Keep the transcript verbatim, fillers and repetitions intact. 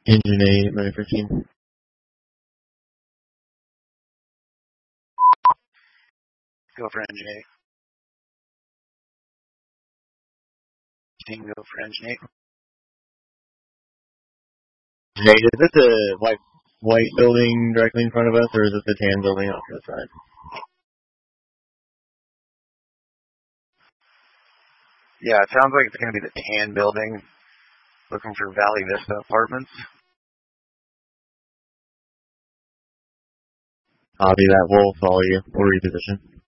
Engine eight, ready for team. Go for engine eight. Team, go for engine eight. Engine eight, is this the white, white building directly in front of us, or is this the tan building off to the side? Yeah, it sounds like it's going to be the tan building. Looking for Valley Vista Apartments. Copy that. We'll follow you. We'll reposition.